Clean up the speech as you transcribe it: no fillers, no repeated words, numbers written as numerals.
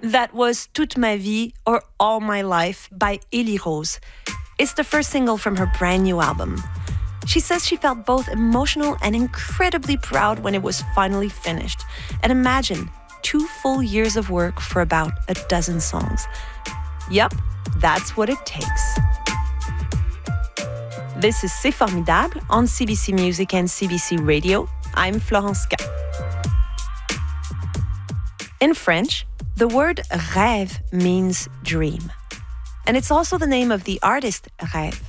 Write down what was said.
That was Toute ma vie or All my life by Elie Rose. It's the first single from her brand new album. She says she felt both emotional and incredibly proud when it was finally finished. And imagine 2 full years of work for about a dozen songs. Yup, that's what it takes. This is C'est Formidable on CBC Music and CBC Radio. I'm Florence K. In French, the word rêve means dream. And it's also the name of the artist Rêve.